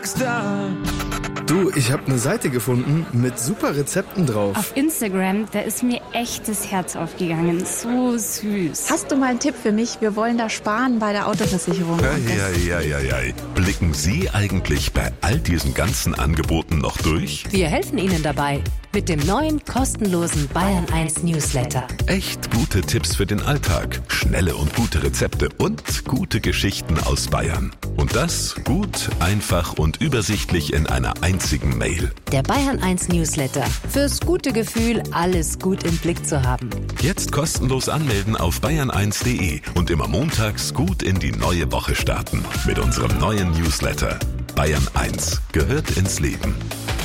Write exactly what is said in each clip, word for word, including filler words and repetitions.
Rockstar. Du, ich habe eine Seite gefunden mit super Rezepten drauf. Auf Instagram, da ist mir echt das Herz aufgegangen. So süß. Hast du mal einen Tipp für mich? Wir wollen da sparen bei der Autoversicherung. Ja, ja, ja, ja, ja. Blicken Sie eigentlich bei all diesen ganzen Angeboten noch durch? Wir helfen Ihnen dabei mit dem neuen kostenlosen Bayern eins Newsletter. Echt gute Tipps für den Alltag, schnelle und gute Rezepte und gute Geschichten aus Bayern. Und das gut, einfach und übersichtlich in einer einzigen Mail. Der Bayern eins Newsletter. Fürs gute Gefühl, alles gut im Blick zu haben. Jetzt kostenlos anmelden auf bayern eins punkt de und immer montags gut in die neue Woche starten. Mit unserem neuen Newsletter. Bayern eins gehört ins Leben.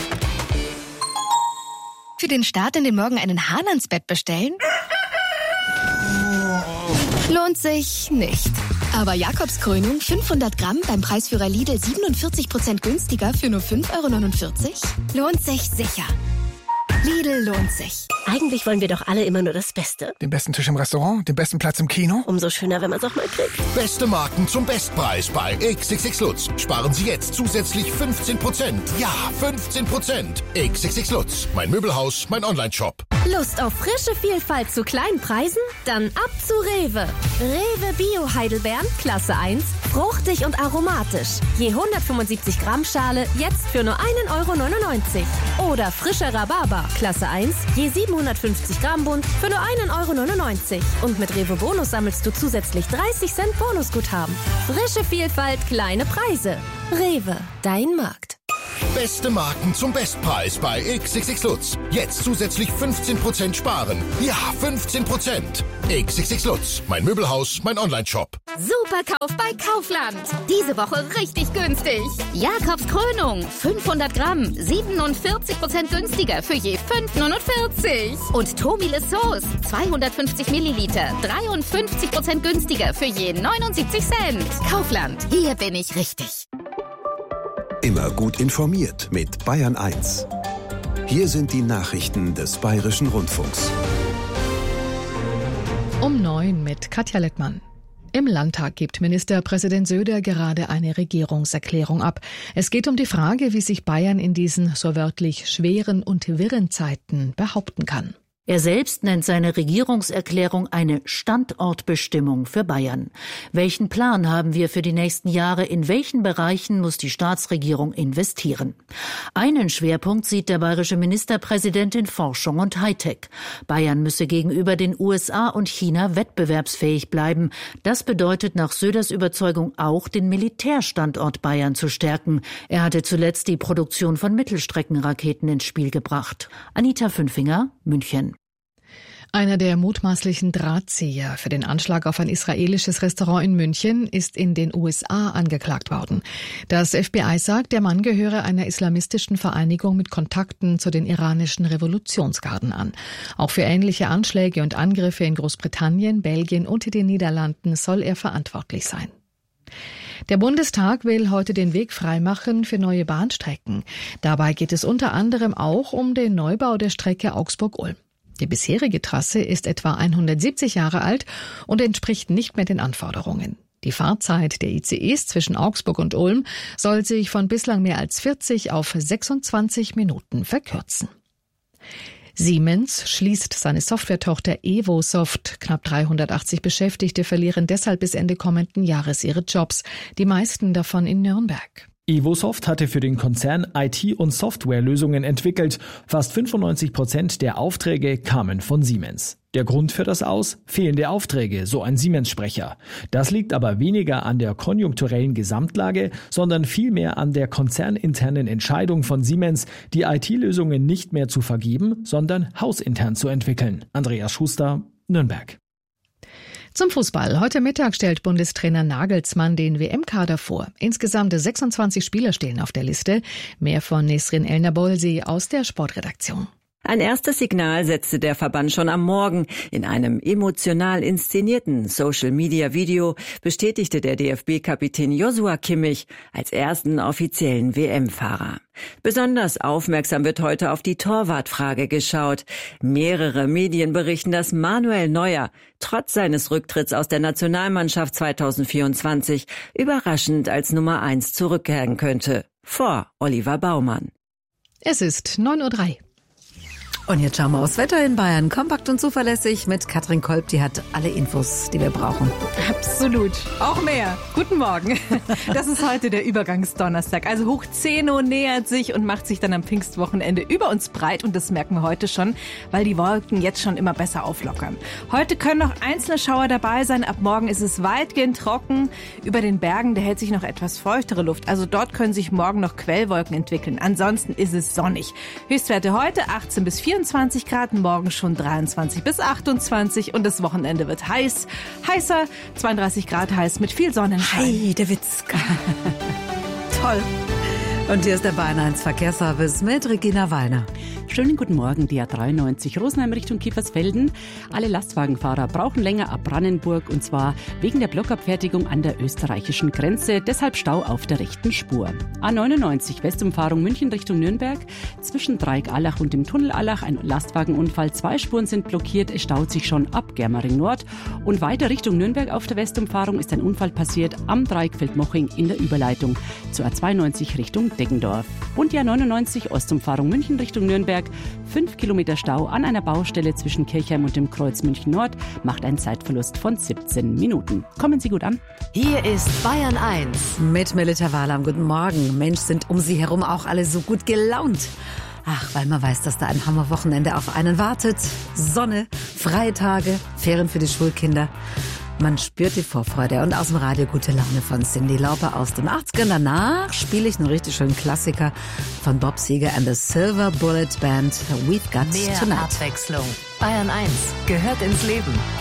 Für den Start in den Morgen einen Hahn ans Bett bestellen? Lohnt sich nicht. Aber Jakobs Krönung fünfhundert Gramm beim Preisführer Lidl siebenundvierzig Prozent günstiger für nur fünf Euro neunundvierzig? Lohnt sich sicher. Lidl lohnt sich. Eigentlich wollen wir doch alle immer nur das Beste. Den besten Tisch im Restaurant, den besten Platz im Kino. Umso schöner, wenn man es auch mal kriegt. Beste Marken zum Bestpreis bei X X X Lutz. Sparen Sie jetzt zusätzlich fünfzehn Prozent. Ja, fünfzehn Prozent. X X X Lutz. Mein Möbelhaus, mein Online-Shop. Lust auf frische Vielfalt zu kleinen Preisen? Dann ab zu Rewe. Rewe Bio Heidelbeeren, Klasse eins, fruchtig und aromatisch. Je hundertfünfundsiebzig Gramm Schale, jetzt für nur ein Euro neunundneunzig. Oder frischer Rhabarber, Klasse eins, je siebenhundertfünfzig Gramm Bund für nur ein Euro neunundneunzig. Und mit Rewe Bonus sammelst du zusätzlich dreißig Cent Bonusguthaben. Frische Vielfalt, kleine Preise. Rewe, dein Markt. Beste Marken zum Bestpreis bei X X X Lutz. Jetzt zusätzlich fünfzehn Prozent sparen. Ja, fünfzehn Prozent. X X X Lutz. Mein Möbelhaus, mein Online-Shop. Superkauf bei Kaufland. Diese Woche richtig günstig. Jakobs Krönung, fünfhundert Gramm, siebenundvierzig Prozent günstiger für je fünf Euro neunundvierzig. Und Tomile Sauce, zweihundertfünfzig Milliliter, dreiundfünfzig Prozent günstiger für je neunundsiebzig Cent. Kaufland, hier bin ich richtig. Immer gut informiert mit Bayern eins. Hier sind die Nachrichten des Bayerischen Rundfunks. Um neun mit Katja Lettmann. Im Landtag gibt Ministerpräsident Söder gerade eine Regierungserklärung ab. Es geht um die Frage, wie sich Bayern in diesen so wörtlich schweren und wirren Zeiten behaupten kann. Er selbst nennt seine Regierungserklärung eine Standortbestimmung für Bayern. Welchen Plan haben wir für die nächsten Jahre? In welchen Bereichen muss die Staatsregierung investieren? Einen Schwerpunkt sieht der bayerische Ministerpräsident in Forschung und Hightech. Bayern müsse gegenüber den U S A und China wettbewerbsfähig bleiben. Das bedeutet nach Söders Überzeugung auch, den Militärstandort Bayern zu stärken. Er hatte zuletzt die Produktion von Mittelstreckenraketen ins Spiel gebracht. Anita Fünfinger, München. Einer der mutmaßlichen Drahtzieher für den Anschlag auf ein israelisches Restaurant in München ist in den U S A angeklagt worden. Das F B I sagt, der Mann gehöre einer islamistischen Vereinigung mit Kontakten zu den iranischen Revolutionsgarden an. Auch für ähnliche Anschläge und Angriffe in Großbritannien, Belgien und den Niederlanden soll er verantwortlich sein. Der Bundestag will heute den Weg freimachen für neue Bahnstrecken. Dabei geht es unter anderem auch um den Neubau der Strecke Augsburg-Ulm. Die bisherige Trasse ist etwa hundertsiebzig Jahre alt und entspricht nicht mehr den Anforderungen. Die Fahrzeit der I C Es zwischen Augsburg und Ulm soll sich von bislang mehr als vierzig auf sechsundzwanzig Minuten verkürzen. Siemens schließt seine Softwaretochter Evosoft. Knapp dreihundertachtzig Beschäftigte verlieren deshalb bis Ende kommenden Jahres ihre Jobs, die meisten davon in Nürnberg. Evosoft hatte für den Konzern I T- und Softwarelösungen entwickelt. Fast fünfundneunzig Prozent der Aufträge kamen von Siemens. Der Grund für das Aus? Fehlende Aufträge, so ein Siemens-Sprecher. Das liegt aber weniger an der konjunkturellen Gesamtlage, sondern vielmehr an der konzerninternen Entscheidung von Siemens, die I T-Lösungen nicht mehr zu vergeben, sondern hausintern zu entwickeln. Andreas Schuster, Nürnberg. Zum Fußball. Heute Mittag stellt Bundestrainer Nagelsmann den W M-Kader vor. Insgesamt sechsundzwanzig Spieler stehen auf der Liste. Mehr von Nesrin Elnabolsi aus der Sportredaktion. Ein erstes Signal setzte der Verband schon am Morgen. In einem emotional inszenierten Social-Media-Video bestätigte der D F B-Kapitän Joshua Kimmich als ersten offiziellen W M-Fahrer. Besonders aufmerksam wird heute auf die Torwartfrage geschaut. Mehrere Medien berichten, dass Manuel Neuer trotz seines Rücktritts aus der Nationalmannschaft zweitausendvierundzwanzig überraschend als Nummer eins zurückkehren könnte. vor Oliver Baumann. Es ist neun Uhr drei. Und jetzt schauen wir aufs Wetter in Bayern. Kompakt und zuverlässig mit Katrin Kolb. Die hat alle Infos, die wir brauchen. Absolut. Auch mehr. Guten Morgen. Das ist heute der Übergangsdonnerstag. Also Hoch zehn Uhr nähert sich und macht sich dann am Pfingstwochenende über uns breit. Und das merken wir heute schon, weil die Wolken jetzt schon immer besser auflockern. Heute können noch einzelne Schauer dabei sein. Ab morgen ist es weitgehend trocken. Über den Bergen, da hält sich noch etwas feuchtere Luft. Also dort können sich morgen noch Quellwolken entwickeln. Ansonsten ist es sonnig. Höchstwerte heute achtzehn bis vierundzwanzig Grad, morgen schon dreiundzwanzig bis achtundzwanzig und das Wochenende wird heiß. Heißer, zweiunddreißig Grad heiß mit viel Sonnenschein. Hey, der Witzka. Toll. Und hier ist der Bayern eins Verkehrsservice mit Regina Wallner. Schönen guten Morgen, die A dreiundneunzig Rosenheim Richtung Kiefersfelden. Alle Lastwagenfahrer brauchen länger ab Brannenburg und zwar wegen der Blockabfertigung an der österreichischen Grenze. Deshalb Stau auf der rechten Spur. A neunundneunzig Westumfahrung München Richtung Nürnberg. Zwischen Dreieck-Allach und dem Tunnel Allach ein Lastwagenunfall. Zwei Spuren sind blockiert. Es staut sich schon ab Germering Nord. Und weiter Richtung Nürnberg auf der Westumfahrung ist ein Unfall passiert am Dreieckfeld-Moching in der Überleitung zur A zweiundneunzig Richtung Deggendorf. Und die A neunundneunzig Ostumfahrung München Richtung Nürnberg. Fünf Kilometer Stau an einer Baustelle zwischen Kirchheim und dem Kreuz München Nord macht einen Zeitverlust von siebzehn Minuten. Kommen Sie gut an. Hier ist Bayern eins. Mit Melita Wahlam. Guten Morgen. Mensch, sind um Sie herum auch alle so gut gelaunt. Ach, weil man weiß, dass da ein Hammerwochenende auf einen wartet. Sonne, freie Tage, Ferien für die Schulkinder. Man spürt die Vorfreude und aus dem Radio gute Laune von Cyndi Lauper aus den achtzigern. Danach spiele ich einen richtig schönen Klassiker von Bob Seger and the Silver Bullet Band. We've Got Mehr Tonight. Abwechslung. Bayern eins gehört ins Leben.